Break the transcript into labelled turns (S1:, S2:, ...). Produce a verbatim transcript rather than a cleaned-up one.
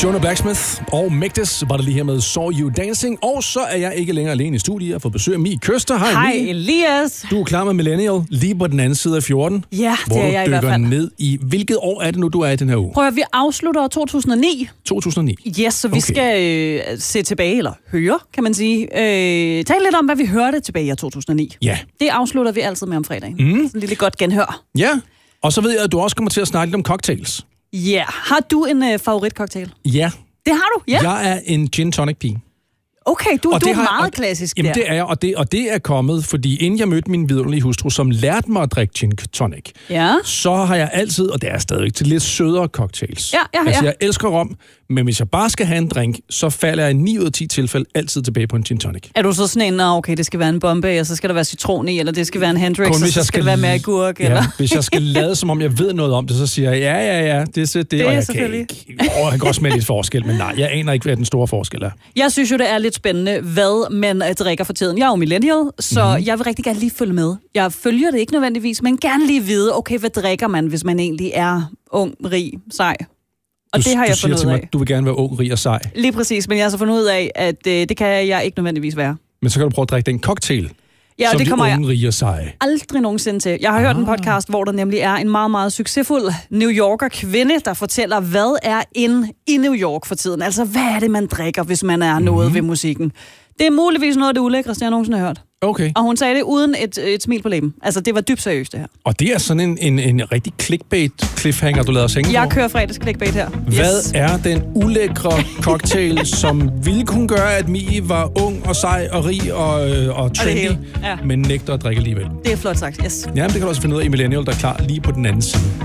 S1: Jonah Blacksmith og Megdes var det lige her med Saw You Dancing. Og så er jeg ikke længere alene i studiet. Jeg får besøg af Mie Køster. Hej,
S2: Hej
S1: Mie.
S2: Elias.
S1: Du er klar med Millennial lige på den anden side af fjorten.
S2: Ja, det er jeg i hvert fald.
S1: Hvor du dykker ned i... Hvilket år er det nu, du er i den her uge?
S2: Prøv at vi afslutter to tusind og ni.
S1: to tusind og ni?
S2: Yes, så vi
S1: Okay.
S2: skal øh, se tilbage, eller høre, kan man sige. Øh, tale lidt om, hvad vi hørte tilbage i to tusind og ni.
S1: Ja.
S2: Det afslutter vi altid med om fredagen.
S1: Mm.
S2: Sådan en lille godt genhør.
S1: Ja, og så ved jeg, at du også kommer til at snakke lidt om cocktails.
S2: Ja. Yeah. Har du en øh, favoritcocktail?
S1: Ja.
S2: Det har du, ja.
S1: Jeg er en gin tonic pige.
S2: Okay, du,
S1: Og
S2: du
S1: det
S2: er
S1: har-
S2: meget
S1: og-
S2: klassisk
S1: Jamen
S2: der.
S1: det er jeg, og det, og det er kommet, fordi inden jeg mødte min vidunderlige hustru, som lærte mig at drikke gin tonic,
S2: Ja.
S1: så har jeg altid, og det er stadigvæk til lidt sødere cocktails.
S2: Ja, ja,
S1: altså,
S2: ja.
S1: jeg elsker rom, men hvis jeg bare skal have en drink, så falder jeg i ni ud af ti tilfælde altid tilbage på en gin tonic.
S2: Er du så sådan en, "Nå, okay, det skal være en Bombay, og så skal der være citron i, eller det skal være en Hendrix, og så skal det være med agurk,
S1: ja,
S2: eller?
S1: hvis jeg skal lade, som om jeg ved noget om det, så siger jeg, ja, ja, ja, det er det, det
S2: er
S1: og jeg kan
S2: selvfølgelig.
S1: ikke. Og jeg kan godt smage lidt forskel, men nej, jeg aner ikke, hvad den store forskel er.
S2: Jeg synes jo, det er lidt spændende, hvad man øh, drikker for tiden. Jeg er jo millennial, så
S1: Mhm.
S2: mm. jeg vil rigtig gerne lige følge med. Jeg følger det ikke nødvendigvis, men gerne lige vide, okay, hvad drikker man, hvis man egentlig er ung, rig, sej? Og
S1: Du,
S2: det har
S1: du
S2: jeg
S1: siger
S2: fundet
S1: til
S2: ud
S1: mig,
S2: af.
S1: du vil gerne være ung, rig og sej,
S2: Lige præcis, men jeg har så fundet ud af, at øh, det kan jeg ikke nødvendigvis være.
S1: men så kan du prøve at drikke den cocktail,
S2: Ja, og
S1: som
S2: det
S1: de
S2: kommer jeg
S1: unge, rige og seje.
S2: aldrig nogensinde til. Jeg har ah. hørt en podcast, hvor der nemlig er en meget, meget succesfuld New Yorker kvinde, der fortæller, hvad er in i New York for tiden. Altså, hvad er det, man drikker, hvis man er noget
S1: Mhm.
S2: ved musikken? Det er muligvis noget af det ulækreste, jeg nogensinde har hørt.
S1: Okay.
S2: Og hun sagde det uden et, et smil på læben. Altså, det var dybt seriøst, det her.
S1: Og det er sådan en, en, en rigtig clickbait-cliffhanger, du lader os hænge
S2: Jeg
S1: på.
S2: kører fredags clickbait her.
S1: Hvad
S2: Yes.
S1: er den ulækre cocktail, som ville kunne gøre, at Mie var ung og sej og rig og, øh, og trendy,
S2: hele. Ja.
S1: men nægter at drikke alligevel?
S2: Det er flot sagt, yes.
S1: Jamen, det kan du også finde ud af i Millennial, der er klar lige på den anden side.